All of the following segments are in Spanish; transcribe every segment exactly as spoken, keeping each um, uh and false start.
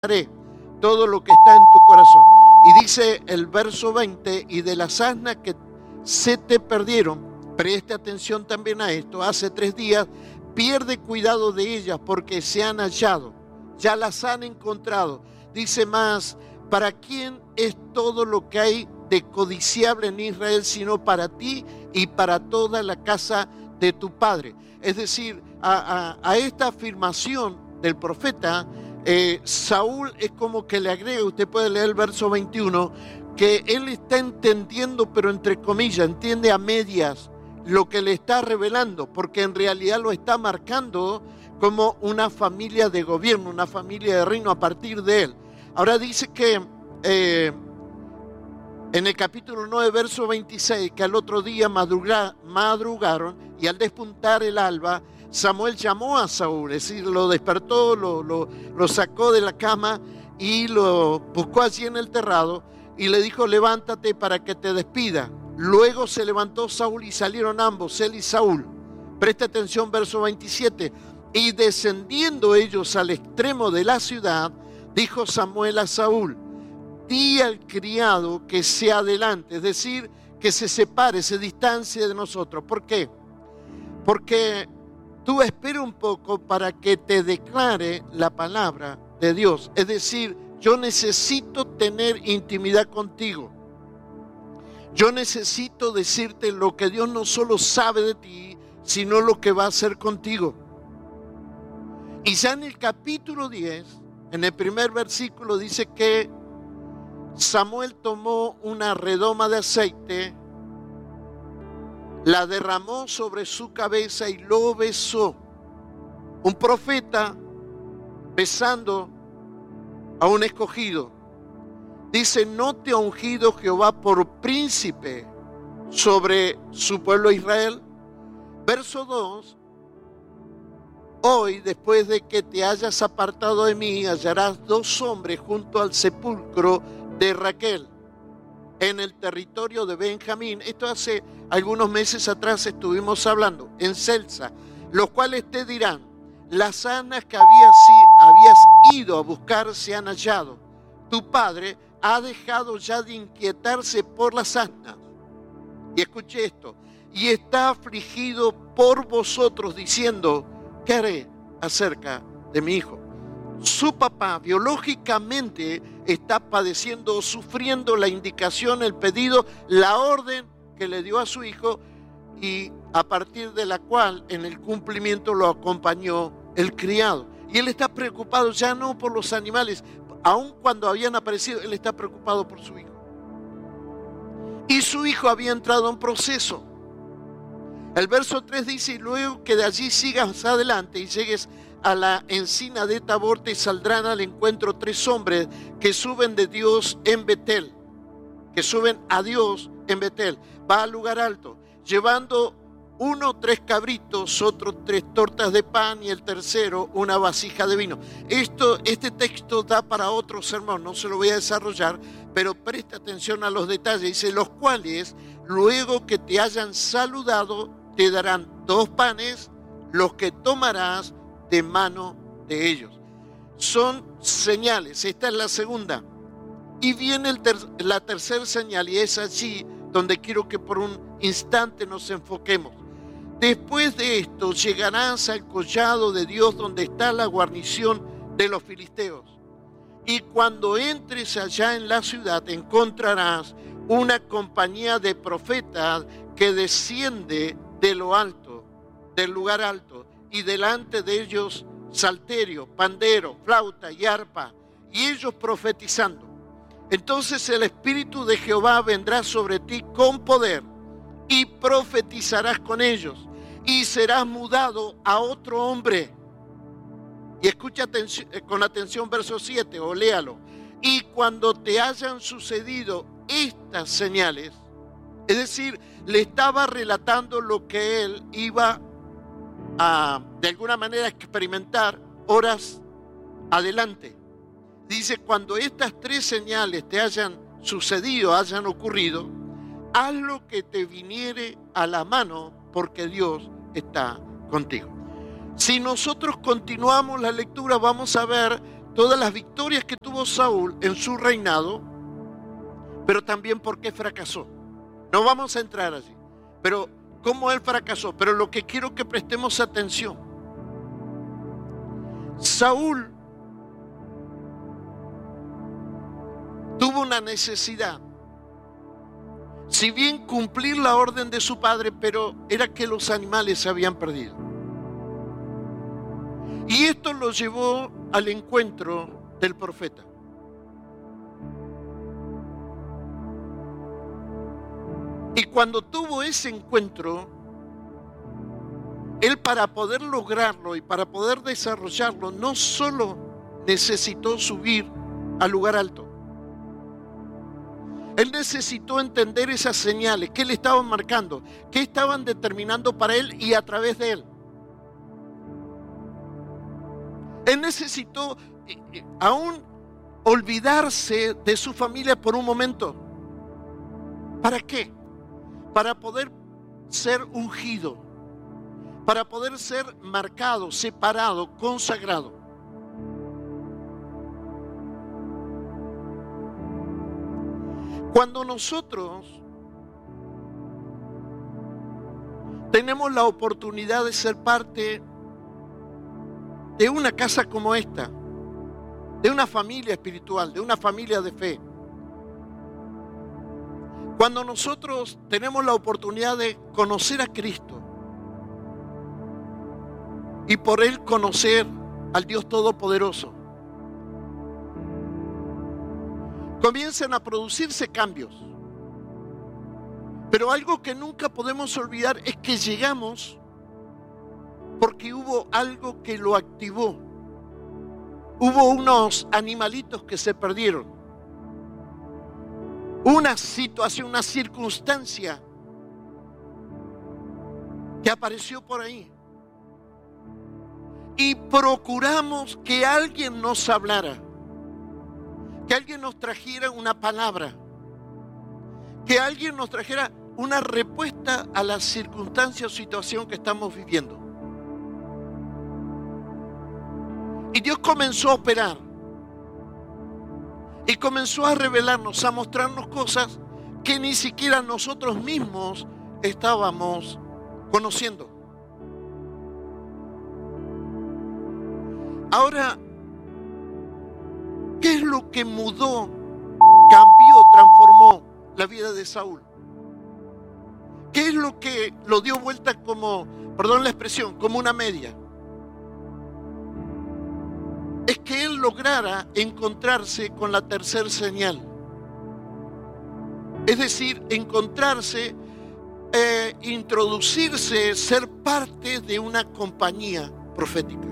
haré todo lo que está en tu corazón. Y dice el verso veinte, y de las asnas que se te perdieron, preste atención también a esto, hace tres días, pierde cuidado de ellas porque se han hallado, ya las han encontrado. Dice más, ¿para quién es todo lo que hay de codiciable en Israel sino para ti y para toda la casa de tu padre? Es decir, a, a, a esta afirmación del profeta, eh, Saúl es como que le agrega, usted puede leer el verso veintiuno, que él está entendiendo, pero entre comillas, entiende a medias lo que le está revelando, porque en realidad lo está marcando como una familia de gobierno, una familia de reino a partir de él. Ahora dice que eh, en el capítulo nueve, verso veintiséis, que al otro día madruga, madrugaron y al despuntar el alba, Samuel llamó a Saúl, es decir, lo despertó, lo, lo, lo sacó de la cama y lo buscó allí en el terrado y le dijo, levántate para que te despida. Luego se levantó Saúl y salieron ambos, él y Saúl. Presta atención, verso veintisiete. Y descendiendo ellos al extremo de la ciudad, dijo Samuel a Saúl, di al criado que se adelante, es decir, que se separe, se distancie de nosotros. ¿Por qué? Porque tú espera un poco para que te declare la palabra de Dios. Es decir, yo necesito tener intimidad contigo. Yo necesito decirte lo que Dios no solo sabe de ti, sino lo que va a hacer contigo. Y ya en el capítulo diez, en el primer versículo, dice que Samuel tomó una redoma de aceite, la derramó sobre su cabeza y lo besó. Un profeta besando a un escogido. Dice, ¿no te ha ungido Jehová por príncipe sobre su pueblo Israel? Verso dos, hoy, después de que te hayas apartado de mí, hallarás dos hombres junto al sepulcro de Raquel, en el territorio de Benjamín. Esto hace algunos meses atrás estuvimos hablando, en Celsa, los cuales te dirán, las asnas que habías, habías ido a buscar se han hallado. Tu padre ha dejado ya de inquietarse por las asnas. Y escuche esto, y está afligido por vosotros diciendo, ¿qué haré acerca de mi hijo? Su papá biológicamente está padeciendo o sufriendo la indicación, el pedido, la orden que le dio a su hijo y a partir de la cual en el cumplimiento lo acompañó el criado. Y él está preocupado ya no por los animales, aun cuando habían aparecido, él está preocupado por su hijo. Y su hijo había entrado en proceso. El verso tres dice, y luego que de allí sigas adelante y llegues a la encina de Tabor, te saldrán al encuentro tres hombres que suben de Dios en Betel, que suben a Dios en Betel. Va al lugar alto, llevando uno tres cabritos, otro tres tortas de pan y el tercero una vasija de vino. Esto, este texto da para otro sermón, no se lo voy a desarrollar, pero presta atención a los detalles. Dice, los cuales, luego que te hayan saludado, te darán dos panes, los que tomarás de mano de ellos. Son señales, esta es la segunda. Y viene el ter la tercera señal, y es allí donde quiero que por un instante nos enfoquemos. Después de esto llegarás al collado de Dios donde está la guarnición de los filisteos. Y cuando entres allá en la ciudad encontrarás una compañía de profetas que desciende de lo alto, del lugar alto, y delante de ellos salterio, pandero, flauta y arpa, y ellos profetizando. Entonces el Espíritu de Jehová vendrá sobre ti con poder, y profetizarás con ellos, y serás mudado a otro hombre. Y escucha atención, con atención verso siete, o léalo. Y cuando te hayan sucedido estas señales, es decir, le estaba relatando lo que él iba a, de alguna manera, experimentar horas adelante. Dice, cuando estas tres señales te hayan sucedido, hayan ocurrido, haz lo que te viniere a la mano, porque Dios está contigo. Si nosotros continuamos la lectura, vamos a ver todas las victorias que tuvo Saúl en su reinado, pero también por qué fracasó. No vamos a entrar allí, pero cómo él fracasó. Pero lo que quiero que prestemos atención, Saúl tuvo una necesidad, si bien cumplir la orden de su padre, pero era que los animales se habían perdido. Y esto lo llevó al encuentro del profeta. Y cuando tuvo ese encuentro, él, para poder lograrlo y para poder desarrollarlo, no solo necesitó subir al lugar alto. Él necesitó entender esas señales que le estaban marcando, que estaban determinando para él y a través de él. Él necesitó eh, eh, aún olvidarse de su familia por un momento. ¿Para qué? Para poder ser ungido, para poder ser marcado, separado, consagrado. Cuando nosotros tenemos la oportunidad de ser parte de una casa como esta, de una familia espiritual, de una familia de fe, cuando nosotros tenemos la oportunidad de conocer a Cristo y por Él conocer al Dios Todopoderoso, comienzan a producirse cambios. Pero algo que nunca podemos olvidar es que llegamos porque hubo algo que lo activó. Hubo unos animalitos que se perdieron. Una situación, una circunstancia que apareció por ahí. Y procuramos que alguien nos hablara, que alguien nos trajera una palabra, que alguien nos trajera una respuesta a la circunstancia o situación que estamos viviendo. Y Dios comenzó a operar. Y comenzó a revelarnos, a mostrarnos cosas que ni siquiera nosotros mismos estábamos conociendo. Ahora, ¿qué es lo que mudó, cambió, transformó la vida de Saúl? ¿Qué es lo que lo dio vuelta como, perdón la expresión, como una media? Es que él lograra encontrarse con la tercera señal. Es decir, encontrarse, eh, introducirse, ser parte de una compañía profética.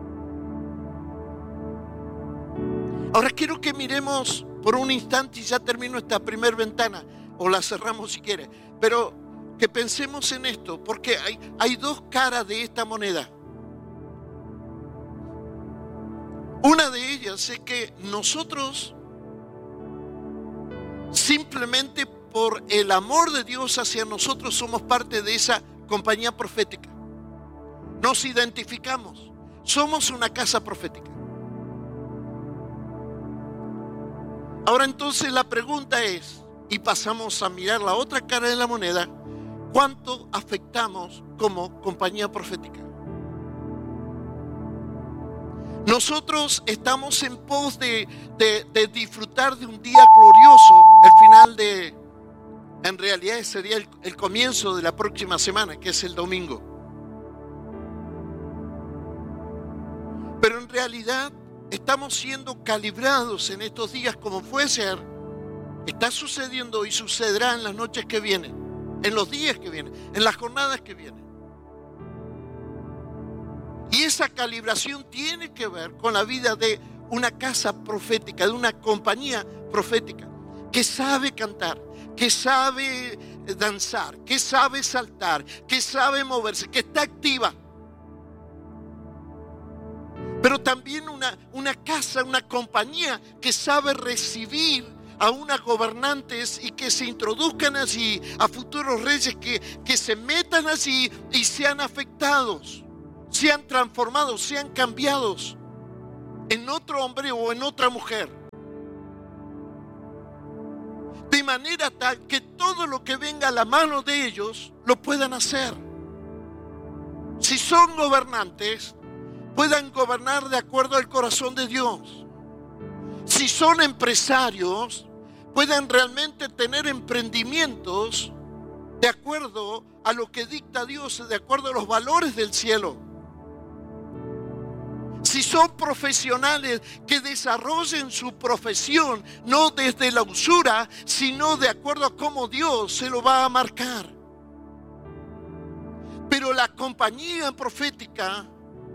Ahora quiero que miremos por un instante y ya termino esta primera ventana, o la cerramos si quiere, pero que pensemos en esto, porque hay, hay dos caras de esta moneda. Una de ellas es que nosotros, simplemente por el amor de Dios hacia nosotros, somos parte de esa compañía profética. Nos identificamos, somos una casa profética. Ahora entonces la pregunta es, y pasamos a mirar la otra cara de la moneda, ¿cuánto afectamos como compañía profética? Nosotros estamos en pos de, de, de disfrutar de un día glorioso, el final de, en realidad sería el, el comienzo de la próxima semana, que es el domingo. Pero en realidad estamos siendo calibrados en estos días como fue ayer, está sucediendo y sucederá en las noches que vienen, en los días que vienen, en las jornadas que vienen. Y esa calibración tiene que ver con la vida de una casa profética, de una compañía profética, que sabe cantar, que sabe danzar, que sabe saltar, que sabe moverse, que está activa. Pero también una, una casa, una compañía que sabe recibir a unas gobernantes y que se introduzcan allí, a futuros reyes que, que se metan allí y sean afectados, sean transformados, sean cambiados en otro hombre o en otra mujer. De manera tal que todo lo que venga a la mano de ellos lo puedan hacer. Si son gobernantes, puedan gobernar de acuerdo al corazón de Dios. Si son empresarios, puedan realmente tener emprendimientos de acuerdo a lo que dicta Dios, de acuerdo a los valores del cielo. Si son profesionales, que desarrollen su profesión, no desde la usura, sino de acuerdo a cómo Dios se lo va a marcar. Pero la compañía profética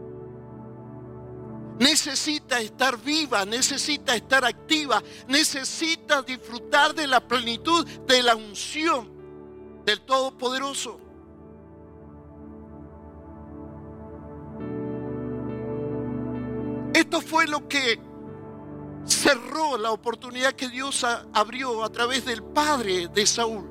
necesita estar viva, necesita estar activa, necesita disfrutar de la plenitud de la unción del Todopoderoso. Esto fue lo que cerró la oportunidad que Dios abrió a través del padre de Saúl.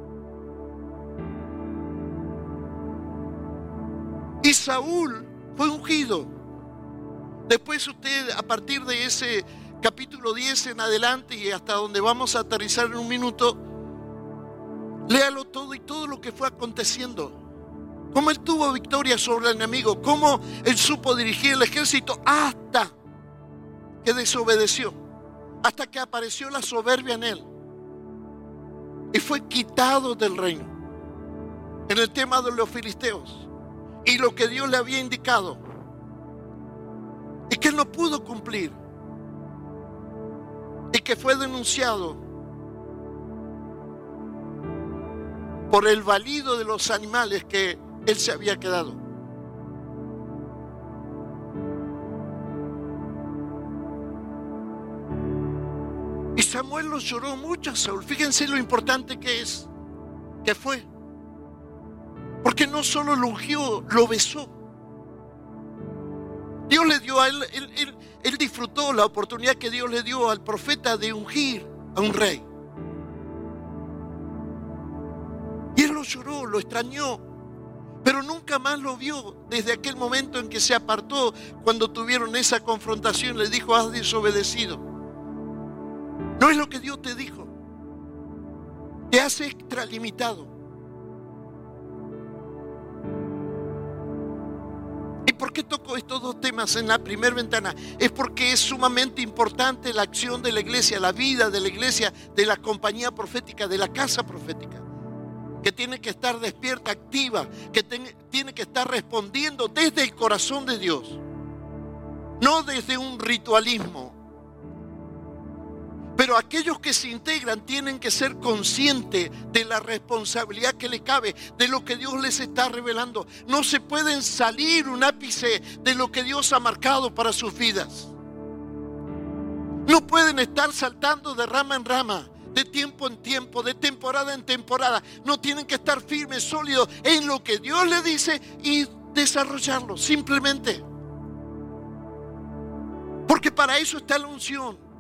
Y Saúl fue ungido. Después usted, a partir de ese capítulo diez en adelante y hasta donde vamos a aterrizar en un minuto, léalo todo y todo lo que fue aconteciendo. Cómo él tuvo victoria sobre el enemigo, cómo él supo dirigir el ejército hasta que desobedeció, hasta que apareció la soberbia en él y fue quitado del reino. En el tema de los filisteos y lo que Dios le había indicado y que él no pudo cumplir y que fue denunciado por el balido de los animales que él se había quedado. Y Samuel lo lloró mucho a Saúl. Fíjense lo importante que es, que fue. Porque no solo lo ungió, lo besó. Dios le dio a él, él, él, él disfrutó la oportunidad que Dios le dio al profeta de ungir a un rey. Y él lo lloró, lo extrañó, pero nunca más lo vio desde aquel momento en que se apartó cuando tuvieron esa confrontación. Le dijo: has desobedecido. No es lo que Dios te dijo. Te has extralimitado. ¿Y por qué toco estos dos temas en la primera ventana? Es porque es sumamente importante la acción de la iglesia, la vida de la iglesia, de la compañía profética, de la casa profética, que tiene que estar despierta, activa, que ten, tiene que estar respondiendo desde el corazón de Dios, no desde un ritualismo. Pero aquellos que se integran tienen que ser conscientes de la responsabilidad que les cabe, de lo que Dios les está revelando. No se pueden salir un ápice de lo que Dios ha marcado para sus vidas. No pueden estar saltando de rama en rama, de tiempo en tiempo, de temporada en temporada. No tienen que estar firmes, sólidos en lo que Dios les dice y desarrollarlo simplemente. Porque para eso está la unción.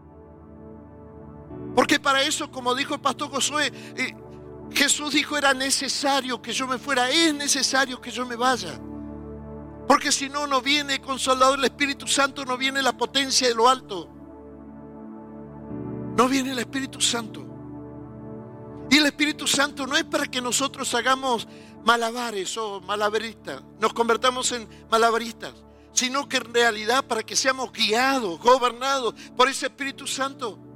Porque para eso, como dijo el pastor Josué, eh, Jesús dijo: era necesario que yo me fuera, es necesario que yo me vaya. Porque si no, no viene el Consolador, el Espíritu Santo, no viene la potencia de lo alto. No viene el Espíritu Santo. Y el Espíritu Santo no es para que nosotros hagamos malabares o malabaristas, nos convertamos en malabaristas, sino que en realidad para que seamos guiados, gobernados por ese Espíritu Santo.